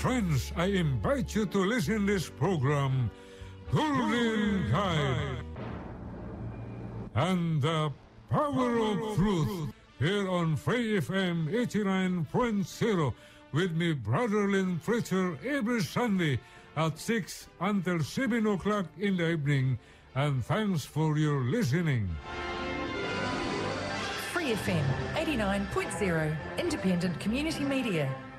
Friends, I invite you to listen this program, Golden Guide, and the Power of Truth, here on Free FM 89.0, with me, Brother Lynn Preacher, every Sunday at 6 until 7 o'clock in the evening, and thanks for your listening. Free FM 89.0, independent community media.